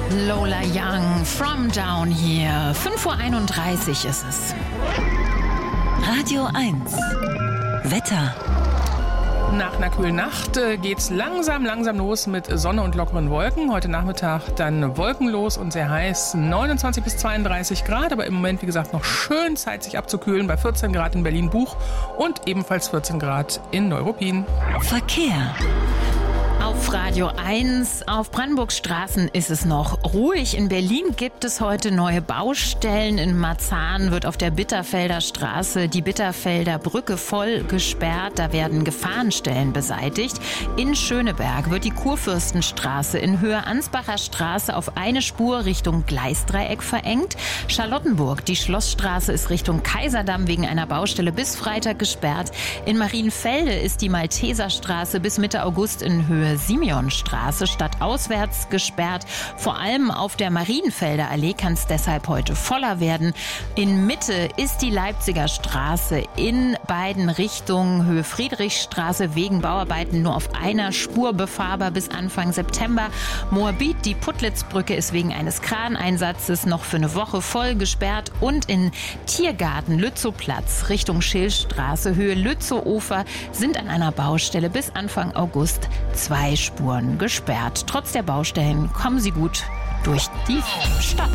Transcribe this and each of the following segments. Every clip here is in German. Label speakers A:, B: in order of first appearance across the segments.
A: Lola Young, From Down Here. 5:31 Uhr ist es.
B: Radio 1. Wetter.
C: Nach einer kühlen Nacht geht's langsam los mit Sonne und lockeren Wolken. Heute Nachmittag dann wolkenlos und sehr heiß, 29 bis 32 Grad. Aber im Moment, wie gesagt, noch schön Zeit, sich abzukühlen bei 14 Grad in Berlin-Buch und ebenfalls 14 Grad in Neuruppin.
B: Verkehr.
A: Auf Radio 1, auf Brandenburgs Straßen ist es noch ruhig. In Berlin gibt es heute neue Baustellen. In Marzahn wird auf der Bitterfelder Straße die Bitterfelder Brücke voll gesperrt. Da werden Gefahrenstellen beseitigt. In Schöneberg wird die Kurfürstenstraße in Höhe Ansbacher Straße auf eine Spur Richtung Gleisdreieck verengt. Charlottenburg, die Schlossstraße ist Richtung Kaiserdamm wegen einer Baustelle bis Freitag gesperrt. In Marienfelde ist die Malteserstraße bis Mitte August in Höhe Simeonstraße stadtauswärts gesperrt. Vor allem auf der Marienfelder Allee kann es deshalb heute voller werden. In Mitte ist die Leipziger Straße in beiden Richtungen Höhe Friedrichstraße wegen Bauarbeiten nur auf einer Spur befahrbar bis Anfang September. Moabit, die Puttlitzbrücke ist wegen eines Kraneinsatzes noch für eine Woche voll gesperrt. Und in Tiergarten Lützowplatz Richtung Schillstraße Höhe Lützow-Ufer sind an einer Baustelle bis Anfang August 2 Spuren gesperrt. Trotz der Baustellen kommen sie gut durch die Stadt.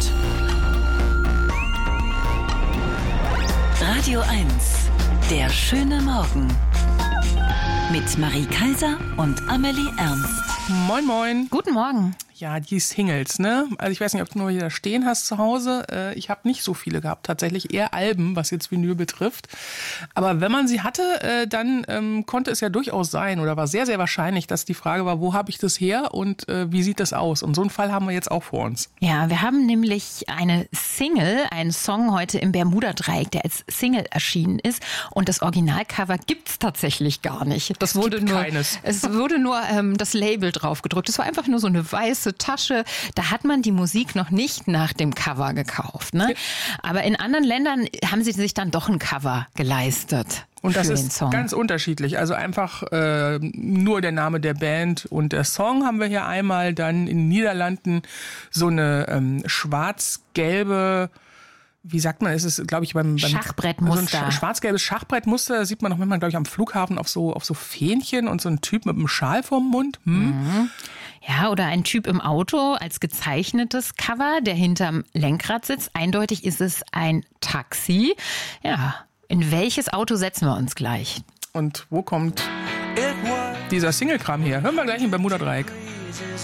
B: Radio 1. Der schöne Morgen. Mit Marie Kaiser und Amelie Ernst.
C: Moin, moin.
A: Guten Morgen.
C: Ja, die Singles, ne? Also ich weiß nicht, ob du nur hier stehen hast zu Hause. Ich habe nicht so viele gehabt, tatsächlich eher Alben, was jetzt Vinyl betrifft. Aber wenn man sie hatte, dann konnte es ja durchaus sein oder war sehr, sehr wahrscheinlich, dass die Frage war, wo habe ich das her und wie sieht das aus? Und so einen Fall haben wir jetzt auch vor uns.
A: Ja, wir haben nämlich eine Single, einen Song heute im Bermuda-Dreieck, der als Single erschienen ist. Und das Originalcover gibt's tatsächlich gar nicht. Es wurde nur das Label drauf gedrückt. Es war einfach nur so eine weiße Tasche. Da hat man die Musik noch nicht nach dem Cover gekauft. Ne? Aber in anderen Ländern haben sie sich dann doch ein Cover geleistet.
C: Und das ist ganz unterschiedlich. Also einfach nur der Name der Band und der Song haben wir hier einmal. Dann in den Niederlanden so eine schwarz-gelbe, wie sagt man, ist es, glaube ich, beim
A: Schachbrettmuster.
C: So ein schwarz-gelbes Schachbrettmuster, das sieht man auch manchmal, glaube ich, am Flughafen auf so Fähnchen und so ein Typ mit einem Schal vorm Mund. Mhm.
A: Ja, oder ein Typ im Auto als gezeichnetes Cover, der hinterm Lenkrad sitzt. Eindeutig ist es ein Taxi. Ja, in welches Auto setzen wir uns gleich?
C: Und wo kommt dieser Single-Kram her? Hören wir gleich im Bermuda-Dreieck.